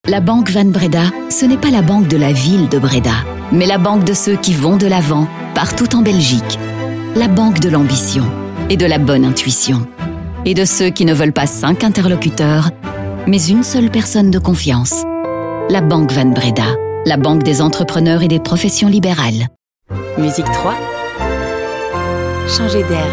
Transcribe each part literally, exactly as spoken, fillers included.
La Banque Van Breda, ce n'est pas la banque de la ville de Breda, mais la banque de ceux qui vont de l'avant, partout en Belgique. La banque de l'ambition et de la bonne intuition. Et de ceux qui ne veulent pas cinq interlocuteurs, mais une seule personne de confiance. La Banque Van Breda, la banque des entrepreneurs et des professions libérales. Musique trois. Changer d'air.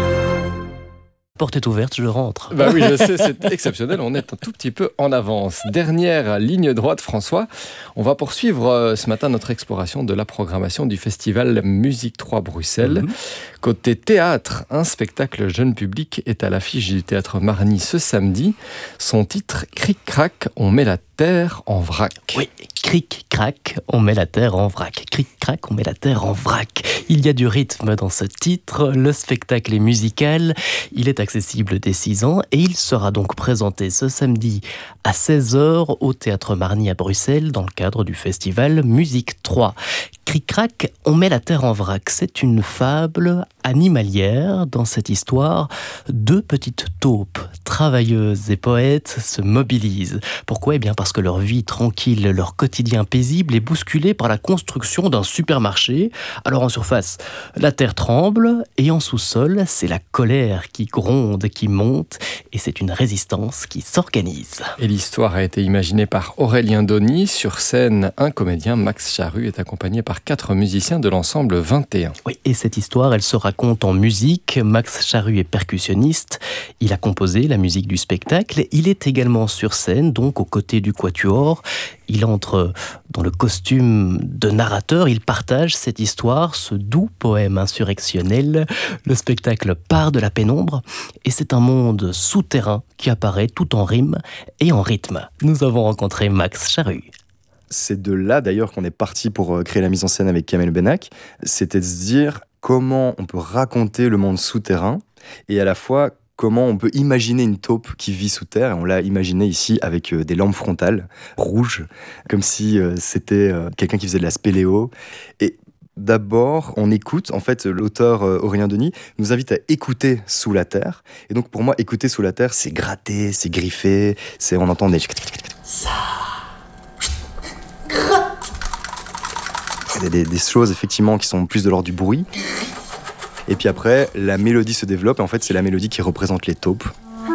La porte est ouverte, je rentre. Bah oui, je sais, c'est exceptionnel. On est un tout petit peu en avance. Dernière ligne droite, François. On va poursuivre euh, ce matin notre exploration de la programmation du festival Musique trois Bruxelles. Mm-hmm. Côté théâtre, un spectacle jeune public est à l'affiche du Théâtre Marny ce samedi. Son titre, Cric-crac, on met la terre en vrac. Oui, cric-crac, on met la terre en vrac. Cric-crac, on met la terre en vrac. Il y a du rythme dans ce titre. Le spectacle est musical. Il est accessible dès six ans et il sera donc présenté ce samedi à seize heures au Théâtre Marny à Bruxelles dans le cadre du festival Musique trois. Cric-crac, on met la terre en vrac. C'est une fable animalière. Dans cette histoire, deux petites taupes, travailleuses et poètes, se mobilisent. Pourquoi ? Eh bien parce que leur vie tranquille, leur quotidien paisible est bousculé par la construction d'un supermarché. Alors en surface, la terre tremble et en sous-sol, c'est la colère qui gronde, qui monte et c'est une résistance qui s'organise. Et l'histoire a été imaginée par Aurélien Donny. Sur scène, un comédien, Max Charru, est accompagné par quatre musiciens de l'ensemble vingt et un. Oui, et cette histoire, elle se raconte en musique. Max Charru est percussionniste. Il a composé la musique du spectacle. Il est également sur scène, donc aux côtés du quatuor. Il entre dans le costume de narrateur. Il partage cette histoire, ce doux poème insurrectionnel. Le spectacle part de la pénombre et c'est un monde souterrain qui apparaît tout en rime et en rythme. Nous avons rencontré Max Charru. C'est de là d'ailleurs qu'on est parti pour créer la mise en scène avec Kamel Benak. C'était de se dire comment on peut raconter le monde souterrain et à la fois comment on peut imaginer une taupe qui vit sous terre. Et on l'a imaginé ici avec des lampes frontales rouges, comme si c'était quelqu'un qui faisait de la spéléo. Et d'abord, on écoute. En fait, l'auteur Aurélien Donny nous invite à écouter sous la terre. Et donc pour moi, écouter sous la terre, c'est gratter, c'est griffer, c'est on entend des... Ça... Des, des, des choses effectivement qui sont plus de l'ordre du bruit. Et puis après, la mélodie se développe et en fait c'est la mélodie qui représente les taupes.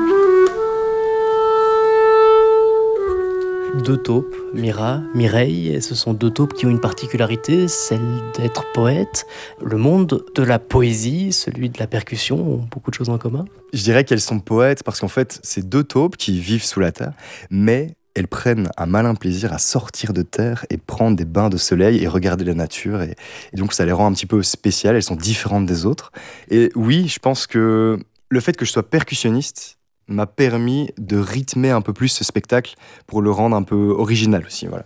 Deux taupes, Mira, Mireille, et ce sont deux taupes qui ont une particularité, celle d'être poète. Le monde de la poésie, celui de la percussion, ont beaucoup de choses en commun. Je dirais qu'elles sont poètes parce qu'en fait c'est deux taupes qui vivent sous la terre, mais elles prennent un malin plaisir à sortir de terre et prendre des bains de soleil et regarder la nature. Et, et donc, ça les rend un petit peu spéciales. Elles sont différentes des autres. Et oui, je pense que le fait que je sois percussionniste m'a permis de rythmer un peu plus ce spectacle pour le rendre un peu original aussi. Voilà.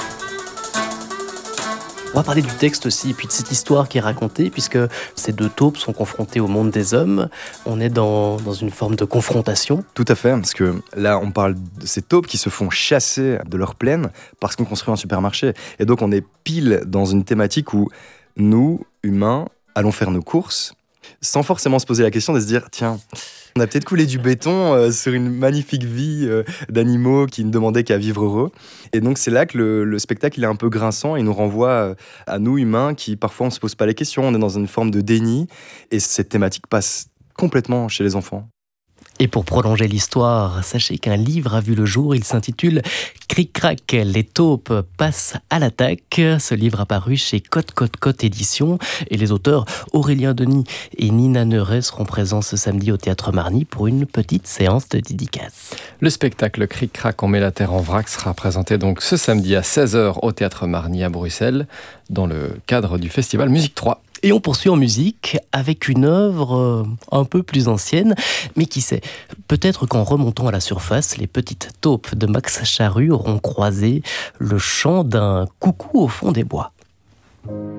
On va parler du texte aussi, et puis de cette histoire qui est racontée, puisque ces deux taupes sont confrontées au monde des hommes. On est dans, dans une forme de confrontation. Tout à fait, parce que là, on parle de ces taupes qui se font chasser de leur plaine parce qu'on construit un supermarché. Et donc, on est pile dans une thématique où nous, humains, allons faire nos courses, sans forcément se poser la question de se dire, tiens... On a peut-être coulé du béton euh, sur une magnifique vie euh, d'animaux qui ne demandaient qu'à vivre heureux. Et donc c'est là que le, le spectacle il est un peu grinçant et nous renvoie euh, à nous humains qui parfois on ne se pose pas les questions, on est dans une forme de déni et cette thématique passe complètement chez les enfants. Et pour prolonger l'histoire, sachez qu'un livre a vu le jour, il s'intitule « Cric-crac, les taupes passent à l'attaque ». Ce livre a paru chez Côte Côte Côte Éditions et les auteurs Aurélien Donny et Nina Neuret seront présents ce samedi au Théâtre Marny pour une petite séance de dédicace. Le spectacle Cric-crac, on met la terre en vrac sera présenté donc ce samedi à seize heures au Théâtre Marny à Bruxelles dans le cadre du festival Musique trois. Et on poursuit en musique avec une œuvre un peu plus ancienne, mais qui sait, peut-être qu'en remontant à la surface, les petites taupes de Max Charru auront croisé le chant d'un coucou au fond des bois.